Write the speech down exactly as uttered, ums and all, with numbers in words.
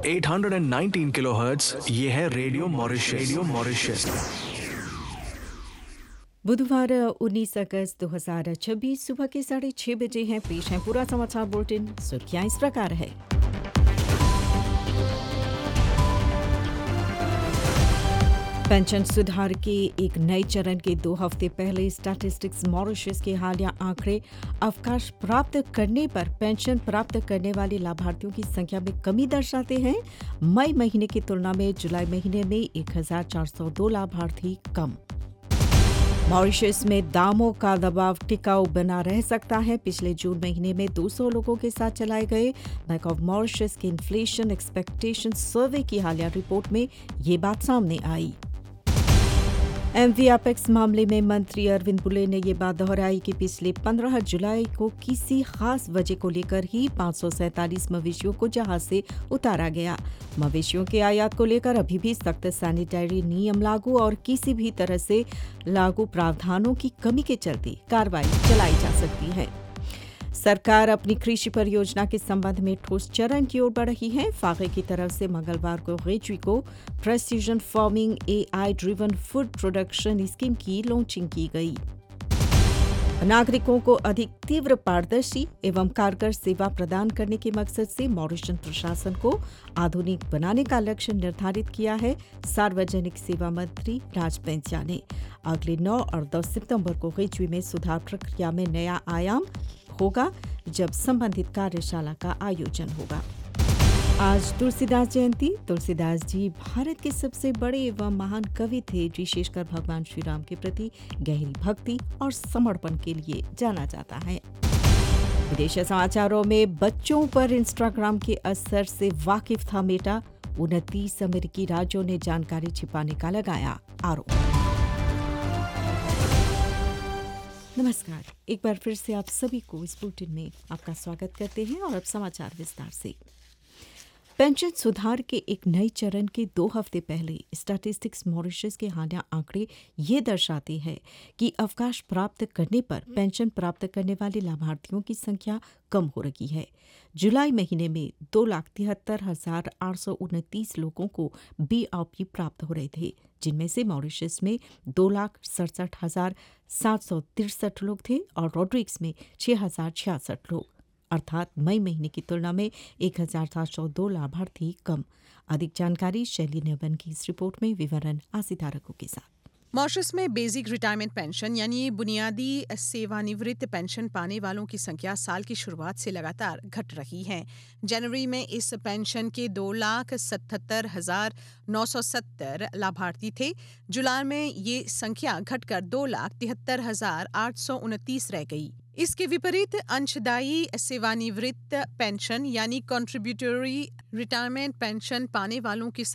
आठ सौ उन्नीस किलोहर्ट्ज, ये है रेडियो मॉरिशस। Radio Mauritius. बुधवार उन्नीस अगस्त दो हज़ार छब्बीस सुबह के साढ़े छः बजे हैं। पेश है पूरा समाचार बुलेटिन। सुर्खियाँ इस प्रकार है। पेंशन सुधार के एक नए चरण के दो हफ्ते पहले स्टैटिस्टिक्स मॉरिशस के हालिया आंकड़े अवकाश प्राप्त करने पर पेंशन प्राप्त करने वाले लाभार्थियों की संख्या में कमी दर्शाते हैं। मई महीने की तुलना में जुलाई महीने में एक हज़ार चार सौ दो लाभार्थी कम। मॉरिशस में दामों का दबाव टिकाऊ बना रह सकता है। पिछले जून महीने में दो सौ लोगों के साथ चलाए गए बैंक ऑफ मॉरिशस के इन्फ्लेशन एक्सपेक्टेशन सर्वे की हालिया रिपोर्ट में ये बात सामने आई। एमवी एपेक्स मामले में मंत्री अरविंद बुले ने ये बात दोहराई कि पिछले पंद्रह जुलाई को किसी खास वजह को लेकर ही पाँच सौ सैंतालीस मवेशियों को जहाज से उतारा गया। मवेशियों के आयात को लेकर अभी भी सख्त सैनिटरी नियम लागू और किसी भी तरह से लागू प्रावधानों की कमी के चलते कार्रवाई चलाई जा सकती है। सरकार अपनी कृषि परियोजना के संबंध में ठोस चरण की ओर बढ़ रही है। फागे की तरफ से मंगलवार को रेजवी को precision farming AI driven food production scheme की लॉन्चिंग की गई। नागरिकों को अधिक तीव्र पारदर्शी एवं कारगर सेवा प्रदान करने के मकसद से मॉरिशस प्रशासन को आधुनिक बनाने का लक्ष्य निर्धारित किया है। सार्वजनिक सेवा मंत्री राज पेंचा ने अगले नौ और दस सितंबर को रेजवी में सुधार प्रक्रिया में नया आयाम होगा, जब संबंधित कार्यशाला का आयोजन होगा। आज तुलसीदास जयंती। तुलसीदास जी भारत के सबसे बड़े एवं महान कवि थे, विशेषकर भगवान श्री राम के प्रति गहरी भक्ति और समर्पण के लिए जाना जाता है। विदेशी समाचारों में बच्चों पर इंस्टाग्राम के असर से वाकिफ था मेटा। उनतीस अमेरिकी राज्यों ने जानकारी छिपाने का लगाया आरोप। नमस्कार, एक बार फिर से आप सभी को इस बुलेटिन में आपका स्वागत करते हैं और अब समाचार विस्तार से। पेंशन सुधार के एक नए चरण के दो हफ्ते पहले स्टैटिस्टिक्स मॉरिशस के हालिया आंकड़े ये दर्शाते हैं कि अवकाश प्राप्त करने पर पेंशन प्राप्त करने वाले लाभार्थियों की संख्या कम हो रही है। जुलाई महीने में दो लाख तिहत्तर हजार आठ सौ उनतीस लोगों को बीआरपी प्राप्त हो रहे थे, जिनमें से मॉरिशस में दो लाख सड़सठ हजार सात सौ तिरसठ लोग थे और रॉड्रिक्स में छह हजार छियासठ लोग, अर्थात मई महीने की तुलना में एक हज़ार सात सौ दो लाभार्थी कम। अधिक जानकारी शैली नेबन की इस रिपोर्ट में। विवरण आसितारकों के साथ। मॉरिशस में बेसिक रिटायरमेंट पेंशन यानी बुनियादी सेवानिवृत्त पेंशन पाने वालों की संख्या साल की शुरुआत से लगातार घट रही है। जनवरी में इस पेंशन के दो लाख सतहत्तर हजार नौ सौ सत्तर लाभार्थी थे। जुलाई में ये संख्या घटकर दो लाख तिहत्तर हजार आठ सौ उनतीस रह गई। इसके विपरीत अंशदायी सेवानिवृत्त पेंशन यानी कंट्रीब्यूटरी रिटायरमेंट पेंशन पाने वालों की